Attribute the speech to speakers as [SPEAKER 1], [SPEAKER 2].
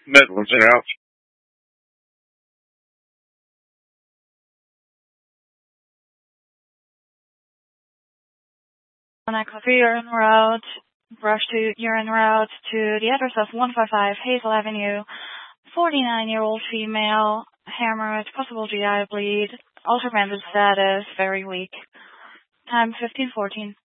[SPEAKER 1] Midlands and out.
[SPEAKER 2] Copy urine route, brush to urine route to the address of 155 Hazel Avenue, 49-year-old female, hemorrhage, possible GI bleed, ultrasound status, very weak. Time 15:14.